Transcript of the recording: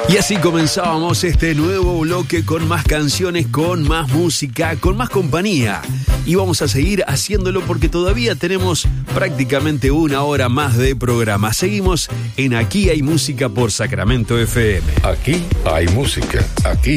Y así comenzábamos este nuevo bloque con más canciones, con más música, con más compañía. Y vamos a seguir haciéndolo porque todavía tenemos prácticamente una hora más de programa. Seguimos en Aquí hay música por Sacramento FM. Aquí hay música, aquí